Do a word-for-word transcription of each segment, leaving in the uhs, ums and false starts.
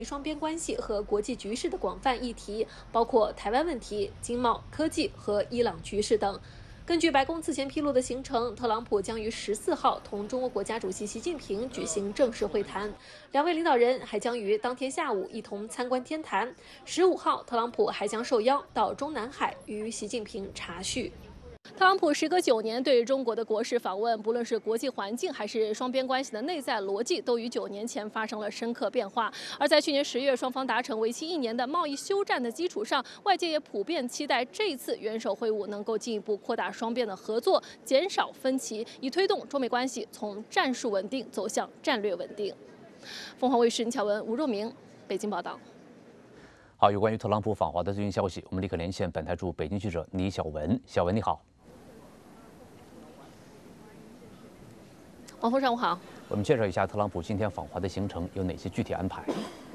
双边关系和国际局势的广泛议题，包括台湾问题、经贸、科技和伊朗局势等。根据白宫此前披露的行程，特朗普将于十四号同中国国家主席习近平举行正式会谈，两位领导人还将于当天下午一同参观天坛。十五号，特朗普还将受邀到中南海与习近平茶叙。特朗普时隔九年对中国的国事访问，不论是国际环境还是双边关系的内在逻辑，都与九年前发生了深刻变化。而在去年十月，双方达成为期一年的贸易休战的基础上，外界也普遍期待这一次元首会晤能够进一步扩大双边的合作，减少分歧，以推动中美关系从战术稳定走向战略稳定。凤凰卫视倪巧文、吴若明北京报道。 好，有关于特朗普访华的最新消息，我们立刻连线本台驻北京记者倪晓文。晓文，你好。 王峰，上午好。 我们介绍一下特朗普今天访华的行程有哪些具体安排。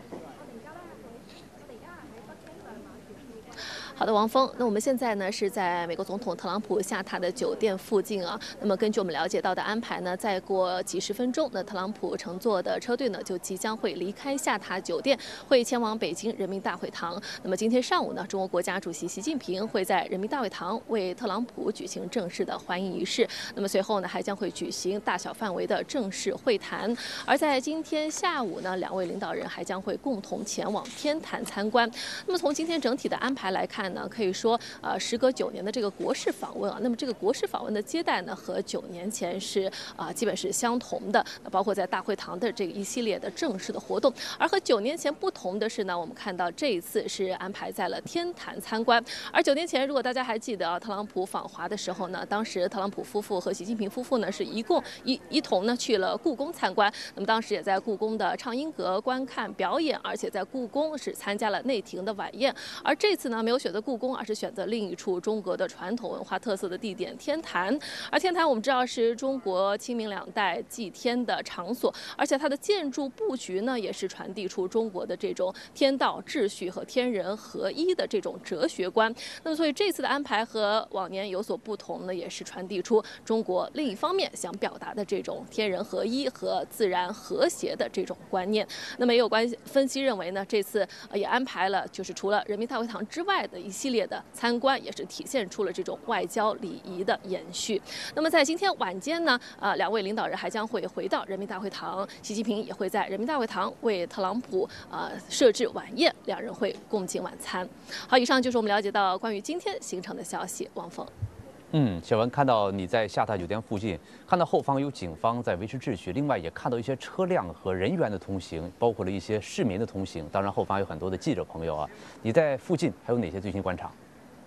好的，王峰，那我们现在呢是在美国总统特朗普下榻的酒店附近啊。那么根据我们了解到的安排呢，再过几十分钟，那特朗普乘坐的车队呢就即将会离开下榻酒店，会前往北京人民大会堂。那么今天上午呢，中国国家主席习近平会在人民大会堂为特朗普举行正式的欢迎仪式。那么随后呢，还将会举行大小范围的正式会谈。而在今天下午呢，两位领导人还将会共同前往天坛参观。那么从今天整体的安排来看呢，可以说，呃，时隔九年的这个国事访问啊，那么这个国事访问的接待呢，和九年前是啊、呃、基本是相同的，包括在大会堂的这个一系列的正式的活动。而和九年前不同的是呢，我们看到这一次是安排在了天坛参观。而九年前，如果大家还记得啊，特朗普访华的时候呢，当时特朗普夫妇和习近平夫妇呢是一共一一同呢去了故宫参观。那么当时也在故宫的畅音阁观看表演，而且在故宫是参加了内廷的晚宴。而这次呢，没有选择故宫，而是选择另一处中国的传统文化特色的地点天坛。而天坛我们知道是中国清明两代祭天的场所，而且它的建筑布局呢也是传递出中国的这种天道秩序和天人合一的这种哲学观。那么所以这次的安排和往年有所不同呢，也是传递出中国另一方面想表达的这种天人合一和自然和谐的这种观念。那么也有关分析认为呢，这次也安排了就是除了人民大会堂之外的一系列的参观，也是体现出了这种外交礼仪的延续。那么在今天晚间呢，呃，两位领导人还将会回到人民大会堂，习近平也会在人民大会堂为特朗普呃设置晚宴，两人会共进晚餐。好，以上就是我们了解到关于今天行程的消息。王峰。 嗯，小文，看到你在下榻酒店附近，看到后方有警方在维持秩序，另外也看到一些车辆和人员的通行，包括了一些市民的通行，当然后方有很多的记者朋友啊。你在附近还有哪些最新观察？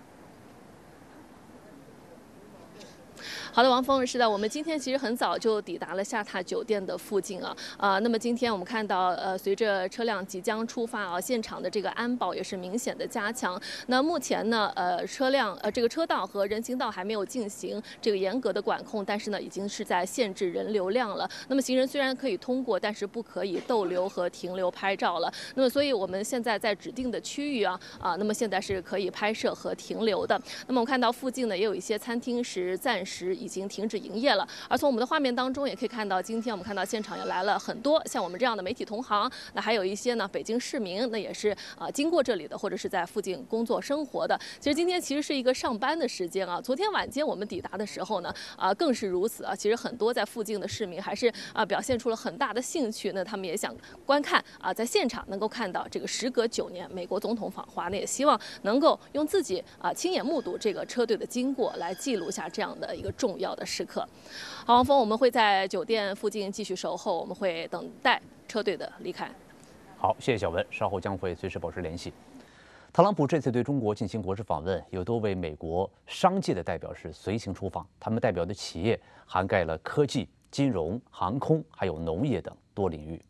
好的，王峰，是的，我们今天其实很早就抵达了下榻酒店的附近啊，啊、呃，那么今天我们看到，呃，随着车辆即将出发啊，现场的这个安保也是明显的加强。那目前呢，呃，车辆呃这个车道和人行道还没有进行这个严格的管控，但是呢，已经是在限制人流量了。那么行人虽然可以通过，但是不可以逗留和停留拍照了。那么所以我们现在在指定的区域啊，啊，那么现在是可以拍摄和停留的。那么我们看到附近呢也有一些餐厅是暂时已经停止营业了。而从我们的画面当中也可以看到，今天我们看到现场也来了很多像我们这样的媒体同行，那还有一些呢北京市民，那也是啊、呃、经过这里的，或者是在附近工作生活的。其实今天其实是一个上班的时间啊，昨天晚间我们抵达的时候呢，啊、呃、更是如此啊。其实很多在附近的市民还是啊、呃、表现出了很大的兴趣，那他们也想观看啊、呃、在现场能够看到这个时隔九年美国总统访华，那也希望能够用自己啊、呃、亲眼目睹这个车队的经过，来记录下这样的一个重要的时刻。好，王峰，我们会在酒店附近继续守候，我们会等待车队的离开。 好，谢谢小文，稍后将会随时保持联系。特朗普这次对中国进行国事访问，有多位美国商界的代表是随行出访，他们代表的企业涵盖了科技、金融、航空，还有农业等多领域。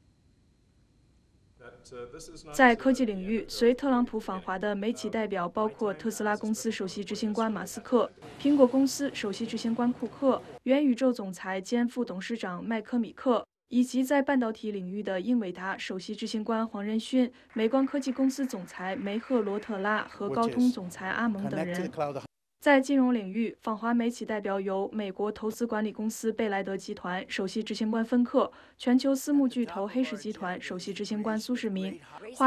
在科技领域，随特朗普访华的美企代表包括特斯拉公司首席执行官马斯克、苹果公司首席执行官库克、元宇宙总裁兼副董事长麦科米克，以及在半导体领域的英伟达首席执行官黄仁勋、美光科技公司总裁梅赫罗特拉和高通总裁阿蒙等人。在金融领域，访华美企代表有美国投资管理公司贝莱德集团首席执行官芬克、全球私募巨头黑石集团首席执行官苏世民、华